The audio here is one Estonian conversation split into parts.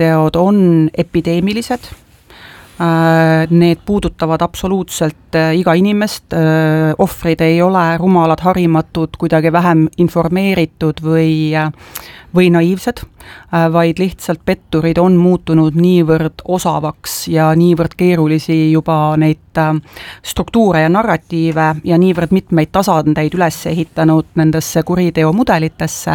kuriteod on epideemilised. Need puudutavad absoluutselt iga inimest, ohvrid ei ole rumalad, harimatud, kuidagi vähem informeeritud või naiivsed, vaid lihtsalt petturid on muutunud niivõrd osavaks ja niivõrd keerulisi juba neid struktuure ja narratiive ja niivõrd mitmeid tasandeid üles ehitanud nendesse kuriteomudelitesse,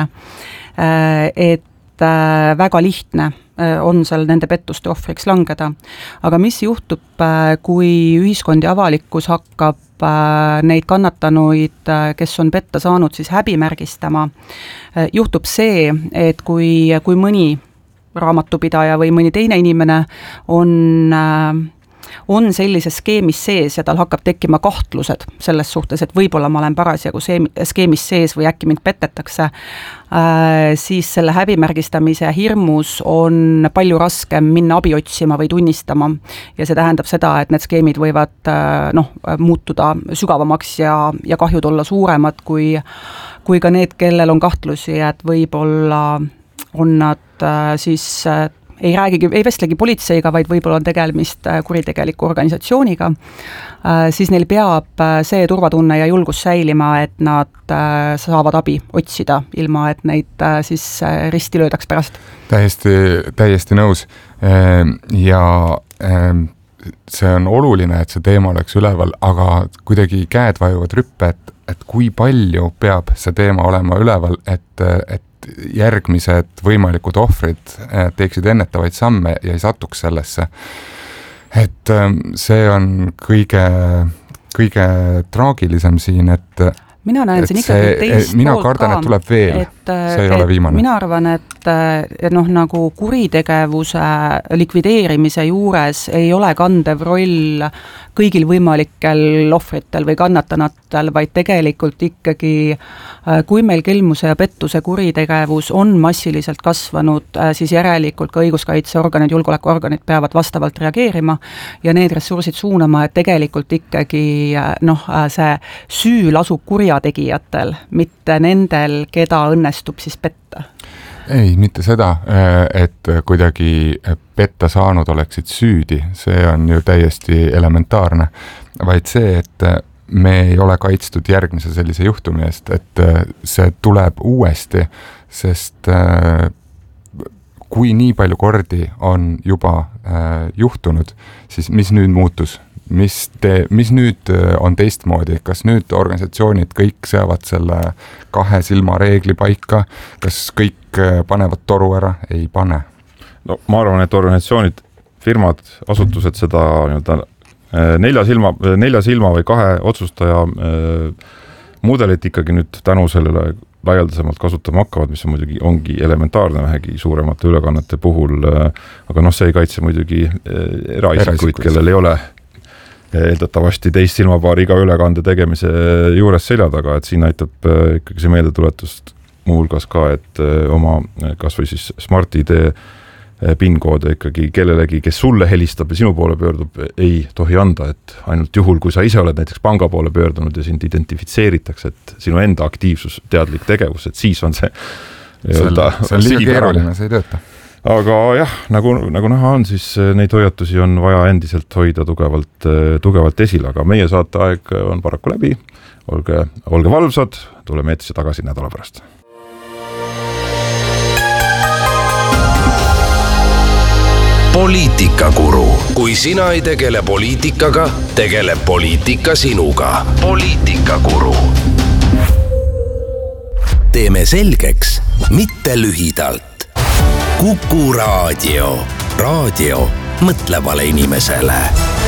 et väga lihtne on seal nende pettuste ohvriks langeda. Aga mis juhtub, kui ühiskond ja avalikkus hakkab neid kannatanuid, kes on petta saanud, siis häbimärgistama? Juhtub see, et kui mõni raamatupidaja või mõni teine inimene on sellises skeemis sees ja tal hakkab tekkima kahtlused selles suhtes, et võib-olla ma olen parasjagu skeemis sees või äkki mind petetakse, siis selle häbimärgistamise hirmus on palju raskem minna abi otsima või tunnistama. Ja see tähendab seda, et need skeemid võivad muutuda sügavamaks ja kahjud olla suuremad kui ka need, kellel on kahtlusi, et võib-olla on nad siis ei vestlegi politseiga, vaid võib-olla on tegemist kuritegeliku organisatsiooniga, siis neil peab see turvatunne ja julgus säilima, et nad saavad abi otsida, ilma et neid siis risti löödaks pärast. Täiesti nõus. Ja see on oluline, et see teema oleks üleval, aga kuidagi käed vajuvad rüppe, et kui palju peab see teema olema üleval, et järgmised võimalikud ohvrid teeksid ennetavaid samme ja ei satuks sellesse. Et see on kõige traagilisem siin, et mina näen siin ikkagi teist mina kardan, et tuleb veel, see ei ole viimane. Mina arvan, et nagu kuritegevuse likvideerimise juures ei ole kandev roll kõigil võimalikel ohvritel või kannatanatel, vaid tegelikult ikkagi, kui meil kelmuse ja pettuse kuritegevus on massiliselt kasvanud, siis järelikult ka õiguskaitseorganid, julgeolekuorganid peavad vastavalt reageerima ja need ressursid suunama, et tegelikult ikkagi see süü lasub kurjategijatel, mitte nendel, keda õnnestub siis petta. Ei, mitte seda, et kuidagi petta saanud oleksid süüdi, see on ju täiesti elementaarne, vaid see, et me ei ole kaitstud järgmise sellise juhtumi eest, et see tuleb uuesti, sest kui nii palju kordi on juba juhtunud, siis mis nüüd muutus? Mis nüüd on teistmoodi? Kas nüüd organisatsioonid kõik seavad selle 2 silma reegli paika? Kas kõik panevad toru ära? Ei pane. No ma arvan, et organisatsioonid, firmad, asutused seda 4 silma või 2 otsustaja mudelit ikkagi nüüd tänu sellele laialdasemalt kasutama hakkavad, mis on muidugi ongi elementaarne vähegi suuremate ülekannete puhul, aga see ei kaitse muidugi eraisikuid, kellel ei ole eeldatavasti teist silmapaari iga ülekande tegemise juures selja taga, et siin näitab ikkagi see meeldetuletust muuhulgas ka, et oma kas või siis Smart-ID PIN-koode ikkagi kellelegi, kes sulle helistab ja sinu poole pöördub, ei tohi anda, et ainult juhul, kui sa ise oled näiteks panga poole pöördunud ja sind identifitseeritakse, et sinu enda aktiivsus, teadlik tegevus, et siis on see see on liiga keeruline, see ei tööta. Aga jah, nagu näha on, siis neid hoiatusi on vaja endiselt hoida tugevalt esil, aga meie saateaeg on paraku läbi. Olge valvsad, tuleme eetisse tagasi nädala pärast. Poliitikakuru. Kui sina ei tegele poliitikaga, tegeleb poliitika sinuga. Poliitikakuru. Teeme selgeks, mitte lühidalt. Kuku Raadio. Raadio mõtlevale inimesele.